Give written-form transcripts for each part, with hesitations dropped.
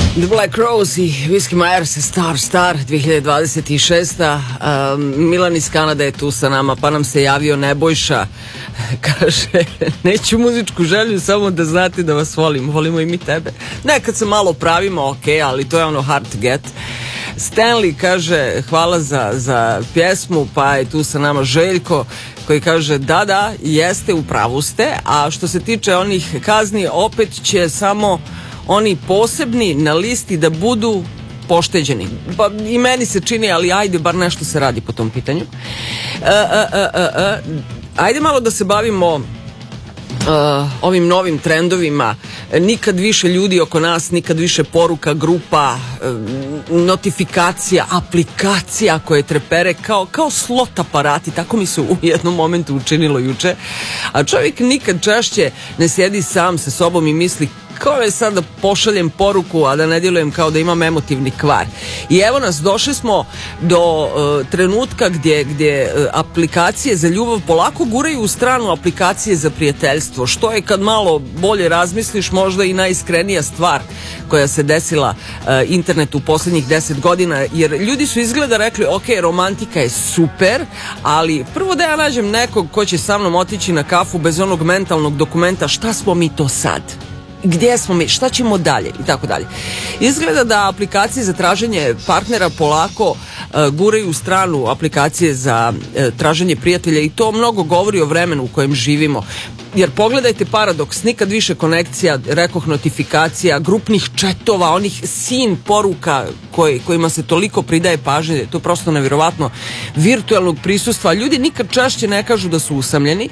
The Black Rose i Whiskey Myers, Star 2026. Milan iz Kanade je tu sa nama, pa nam se javio Nebojša. Kaže, neću muzičku želju, samo da znate da vas volim. Volimo i mi tebe. Nekad se malo pravimo, ok, ali to je ono hard to get. Stanley kaže, hvala za pjesmu, pa je tu sa nama Željko koji kaže, da, jeste, u pravu ste, a što se tiče onih kazni, opet će samo oni posebni na listi da budu pošteđeni. Pa i meni se čini, ali ajde, bar nešto se radi po tom pitanju. Ajde malo da se bavimo ovim novim trendovima. Nikad više ljudi oko nas, nikad više poruka, grupa, notifikacija, aplikacija koje trepere kao slot aparati, tako mi se u jednom momentu učinilo juče. A čovjek nikad češće ne sjedi sam sa sobom i misli kao je sad da pošaljem poruku, a da ne djelujem kao da imam emotivni kvar. I evo nas, došli smo do trenutka gdje aplikacije za ljubav polako guraju u stranu aplikacije za prijateljstvo, što je, kad malo bolje razmisliš, možda i najiskrenija stvar koja se desila internetu u posljednjih 10 godina, jer ljudi su izgleda rekli, ok, romantika je super, ali prvo da ja nađem nekog ko će sa mnom otići na kafu bez onog mentalnog dokumenta, šta smo mi to sad? Gdje smo mi, šta ćemo dalje i tako dalje. Izgleda da aplikacije za traženje partnera polako guraju u stranu aplikacije za traženje prijatelja i to mnogo govori o vremenu u kojem živimo. Jer pogledajte paradoks, nikad više konekcija, rekoh, notifikacija, grupnih četova, onih sin poruka kojima se toliko pridaje pažnje, to je prosto nevjerovatno, virtualnog prisustva. Ljudi nikad češće ne kažu da su usamljeni.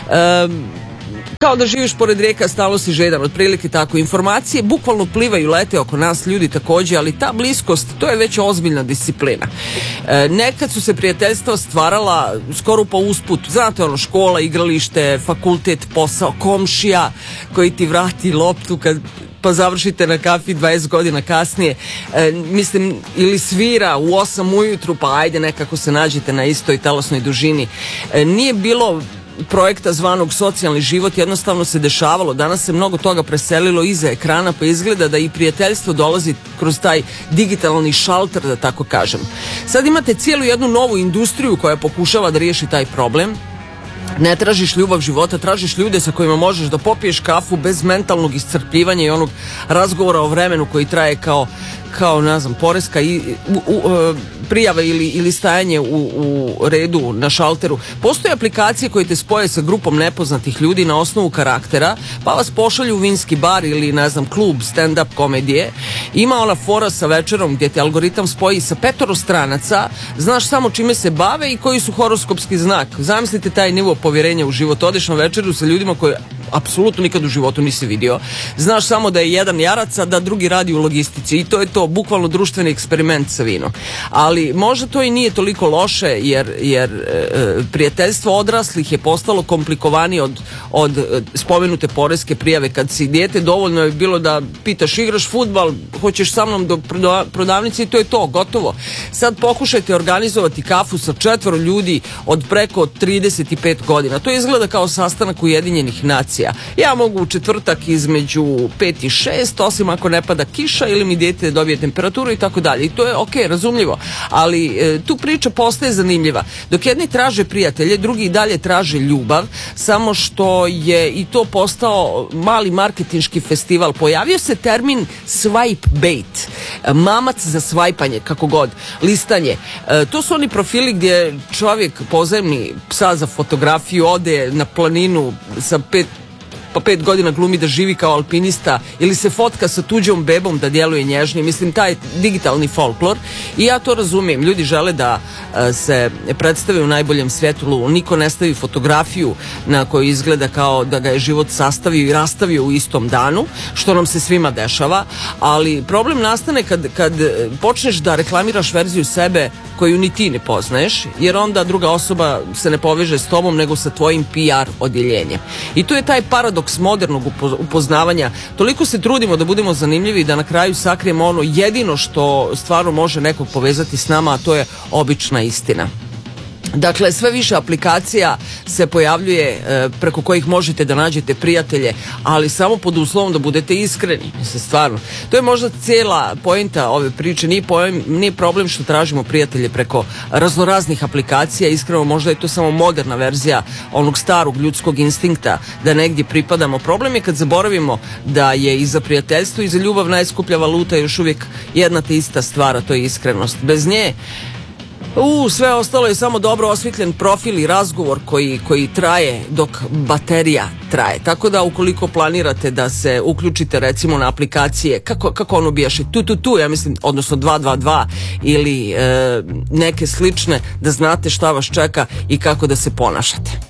Kao da živiš pored rijeka, stalno si žedan, otprilike tako. Informacije bukvalno plivaju, lete oko nas, ljudi također, ali ta bliskost, to je već ozbiljna disciplina. Nekad su se prijateljstva stvarala skoro pa usput, znate, ono, škola, igralište, fakultet, posao, komšija koji ti vrati loptu pa završite na kafi 20 godina kasnije, mislim, ili svira u 8 ujutru, pa ajde nekako se nađete na istoj talasnoj dužini. Nije bilo projekta zvanog socijalni život, jednostavno se dešavalo. Danas se mnogo toga preselilo iza ekrana, pa izgleda da i prijateljstvo dolazi kroz taj digitalni šalter, da tako kažem. Sad imate cijelu jednu novu industriju koja pokušava da riješi taj problem. Ne tražiš ljubav života, tražiš ljude sa kojima možeš da popiješ kafu bez mentalnog iscrpljivanja i onog razgovora o vremenu koji traje kao ne znam, poreska i prijava ili stajanje u redu na šalteru. Postoje aplikacije koje te spoje sa grupom nepoznatih ljudi na osnovu karaktera, pa vas pošalju u vinski bar ili, ne znam, klub stand-up komedije. Ima ona fora sa večerom gdje te algoritam spoji sa 5 stranaca, znaš samo čime se bave i koji su horoskopski znak. Zamislite taj nivo povjerenja u život. Odeš na večeru sa ljudima koje apsolutno nikad u životu nisi vidio. Znaš samo da je jedan jarac, a da drugi radi u logistici i to je to, bukvalno društveni eksperiment sa vinom. Ali možda to i nije toliko loše, jer prijateljstvo odraslih je postalo komplikovanije od spomenute poreske prijave. Kad si dijete, dovoljno je bilo da pitaš, igraš fudbal, hoćeš sa mnom do prodavnice i to je to, gotovo. Sad pokušajte organizovati kafu sa 4 ljudi od preko 35 godina. To izgleda kao sastanak Ujedinjenih nacija. Ja mogu u četvrtak između 5 i 6, osim ako ne pada kiša ili mi dijete dobije temperaturu i tako dalje. I to je ok, razumljivo. Ali tu priča postaje zanimljiva. Dok jedni traže prijatelje, drugi i dalje traže ljubav, samo što je i to postao mali marketinški festival. Pojavio se termin swipe bait, mamac za svajpanje, kako god, listanje. To su oni profili gdje čovjek pozajmi psa za fotografiju, ode na planinu sa 5 godina glumi da živi kao alpinista ili se fotka sa tuđom bebom da djeluje nježnije. Mislim, taj digitalni folklor. I ja to razumijem. Ljudi žele da se predstave u najboljem svjetlu. Niko ne stavi fotografiju na kojoj izgleda kao da ga je život sastavio i rastavio u istom danu, što nam se svima dešava. Ali problem nastane kad počneš da reklamiraš verziju sebe koju ni ti ne poznaješ, jer onda druga osoba se ne poveže s tobom nego sa tvojim PR odjeljenjem. I to je taj paradoks modernog upoznavanja. Toliko se trudimo da budemo zanimljivi da na kraju sakrijemo ono jedino što stvarno može nekog povezati s nama, a to je obična istina. Dakle, sve više aplikacija se pojavljuje preko kojih možete da nađete prijatelje, ali samo pod uslovom da budete iskreni. Mislim, stvarno. To je možda cijela poenta ove priče. Nije problem što tražimo prijatelje preko raznoraznih aplikacija. Iskreno, možda je to samo moderna verzija onog starog ljudskog instinkta da negdje pripadamo. Problem je kad zaboravimo da je i za prijateljstvo i za ljubav najskuplja valuta još uvijek jedna te ista stvar, a to je iskrenost. Bez nje sve ostalo je samo dobro osvitljen profil i razgovor koji traje dok baterija traje. Tako da ukoliko planirate da se uključite recimo na aplikacije, kako ono bijaše, tu, ja mislim, odnosno 222 ili neke slične, da znate šta vas čeka i kako da se ponašate.